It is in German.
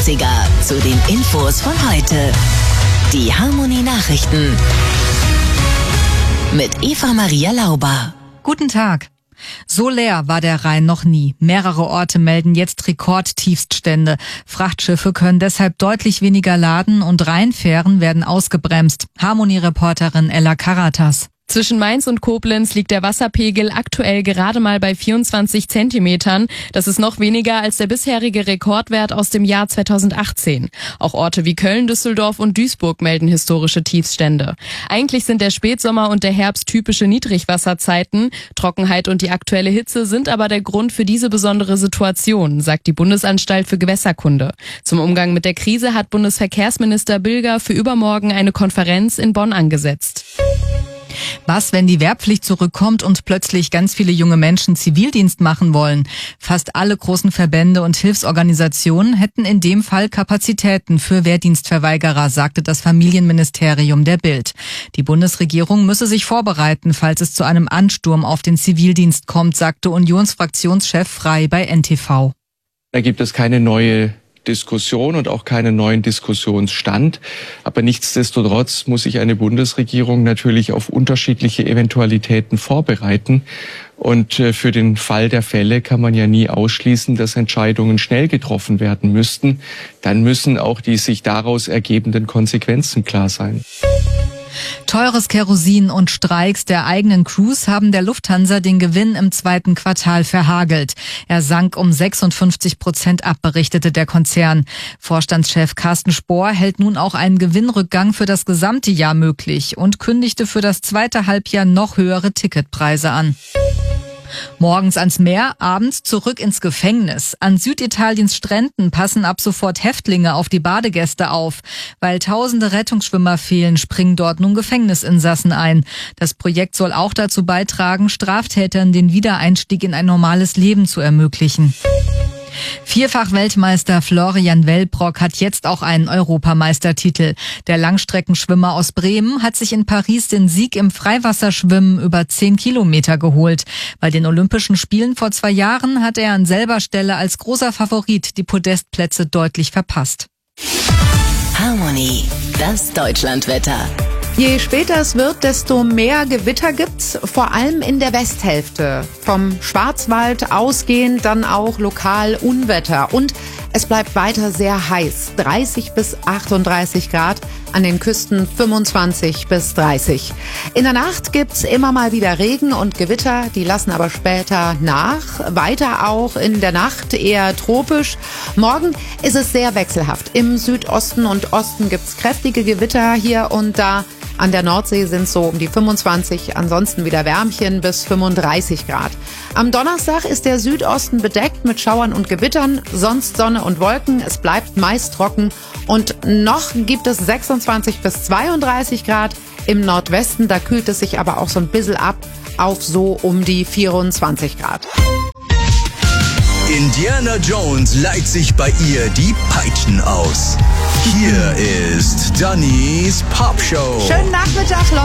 90er zu den Infos von heute. Die Harmonie-Nachrichten mit Eva-Maria Lauber. Guten Tag. So leer war der Rhein noch nie. Mehrere Orte melden jetzt Rekordtiefststände. Frachtschiffe können deshalb deutlich weniger laden und Rheinfähren werden ausgebremst. Harmonie-Reporterin Ella Karatas. Zwischen Mainz und Koblenz liegt der Wasserpegel aktuell gerade mal bei 24 Zentimetern. Das ist noch weniger als der bisherige Rekordwert aus dem Jahr 2018. Auch Orte wie Köln, Düsseldorf und Duisburg melden historische Tiefststände. Eigentlich sind der Spätsommer und der Herbst typische Niedrigwasserzeiten. Trockenheit und die aktuelle Hitze sind aber der Grund für diese besondere Situation, sagt die Bundesanstalt für Gewässerkunde. Zum Umgang mit der Krise hat Bundesverkehrsminister Bilger für übermorgen eine Konferenz in Bonn angesetzt. Was, wenn die Wehrpflicht zurückkommt und plötzlich ganz viele junge Menschen Zivildienst machen wollen? Fast alle großen Verbände und Hilfsorganisationen hätten in dem Fall Kapazitäten für Wehrdienstverweigerer, sagte das Familienministerium der Bild. Die Bundesregierung müsse sich vorbereiten, falls es zu einem Ansturm auf den Zivildienst kommt, sagte Unionsfraktionschef Frey bei NTV. Da gibt es keine neue Diskussion und auch keinen neuen Diskussionsstand. Aber nichtsdestotrotz muss sich eine Bundesregierung natürlich auf unterschiedliche Eventualitäten vorbereiten. Und für den Fall der Fälle kann man ja nie ausschließen, dass Entscheidungen schnell getroffen werden müssten. Dann müssen auch die sich daraus ergebenden Konsequenzen klar sein. Teures Kerosin und Streiks der eigenen Crews haben der Lufthansa den Gewinn im zweiten Quartal verhagelt. Er sank um 56% ab, berichtete der Konzern. Vorstandschef Carsten Spohr hält nun auch einen Gewinnrückgang für das gesamte Jahr möglich und kündigte für das zweite Halbjahr noch höhere Ticketpreise an. Morgens ans Meer, abends zurück ins Gefängnis. An Süditaliens Stränden passen ab sofort Häftlinge auf die Badegäste auf. Weil tausende Rettungsschwimmer fehlen, springen dort nun Gefängnisinsassen ein. Das Projekt soll auch dazu beitragen, Straftätern den Wiedereinstieg in ein normales Leben zu ermöglichen. Vierfach-Weltmeister Florian Wellbrock hat jetzt auch einen Europameistertitel. Der Langstreckenschwimmer aus Bremen hat sich in Paris den Sieg im Freiwasserschwimmen über 10 Kilometer geholt. Bei den Olympischen Spielen vor 2 Jahren hat er an selber Stelle als großer Favorit die Podestplätze deutlich verpasst. Harmonie, das Deutschlandwetter. Je später es wird, desto mehr Gewitter gibt's, vor allem in der Westhälfte. Vom Schwarzwald ausgehend dann auch lokal Unwetter. Und es bleibt weiter sehr heiß, 30 bis 38 Grad, an den Küsten 25 bis 30. In der Nacht gibt's immer mal wieder Regen und Gewitter, die lassen aber später nach. Weiter auch in der Nacht eher tropisch. Morgen ist es sehr wechselhaft. Im Südosten und Osten gibt's kräftige Gewitter hier und da. An der Nordsee sind es so um die 25, ansonsten wieder Wärmchen bis 35 Grad. Am Donnerstag ist der Südosten bedeckt mit Schauern und Gewittern, sonst Sonne und Wolken. Es bleibt meist trocken und noch gibt es 26 bis 32 Grad. Im Nordwesten, da kühlt es sich aber auch so ein bisschen ab auf so um die 24 Grad. Indiana Jones leiht sich bei ihr die Peitschen aus. Hier ist Dannys Popshow. Schönen Nachmittag, Leute.